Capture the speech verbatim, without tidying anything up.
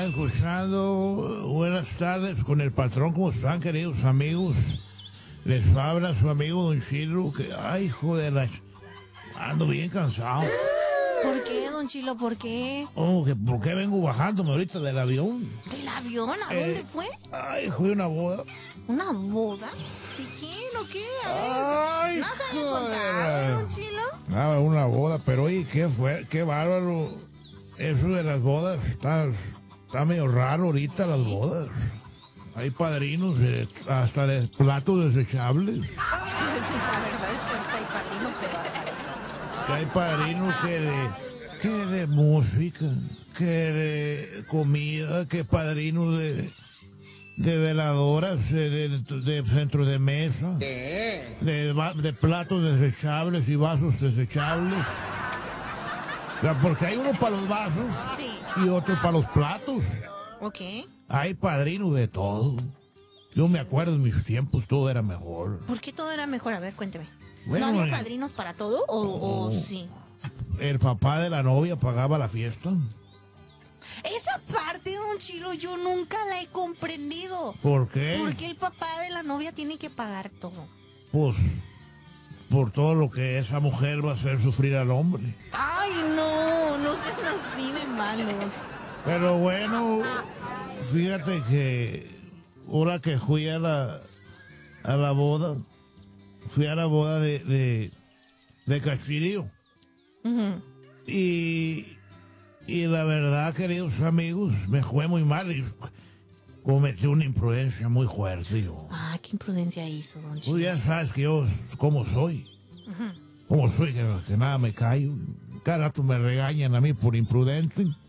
están escuchando. Buenas tardes con el patrón. ¿Cómo están, queridos amigos? Les habla su amigo Don Chilo, que, ay, hijo de la... Ando bien cansado. ¿Por qué, Don Chilo? ¿Por qué? Oh, que ¿por qué vengo bajándome ahorita del avión? ¿Del avión? ¿A Eh, dónde fue? Ay, fue una boda. ¿Una boda? ¿De quién o qué? A ver, Ay, ¿no se había joder. contado, Don Chilo? Ah, una boda, pero oye, qué fue, qué bárbaro. Eso de las bodas está, está medio raro ahorita, las bodas. Hay padrinos de- hasta de platos desechables. La verdad es que ahorita hay padrino, pero hasta de todo. Que hay padrinos que de, que de música, que de comida, que padrinos de, de veladoras, de, de, de centro de mesa, de, va- de platos desechables y vasos desechables. O sea, porque hay uno para los vasos Sí. y otro para los platos. Ok. Hay padrinos de todo. Yo me acuerdo en mis tiempos todo era mejor. ¿Por qué todo era mejor? A ver, cuénteme. Bueno, ¿No había eh, padrinos para todo o, o sí? El papá de la novia pagaba la fiesta. Esa parte, Don Chilo, yo nunca la he comprendido. ¿Por qué? ¿Por qué el papá de la novia tiene que pagar todo? Pues por todo lo que esa mujer va a hacer sufrir al hombre. Ay, no, no sean así de malos. Pero bueno, fíjate que ahora que fui a la a la boda, fui a la boda de de, de Cachirío. Ujú. Y, y la verdad, queridos amigos, me fue muy mal y cometí una imprudencia muy fuerte. Yo. Ah, qué imprudencia hizo, Don Tú Chilo. ya sabes que yo, como soy, como soy, que, que nada me callo. Cada rato me regañan a mí por imprudente.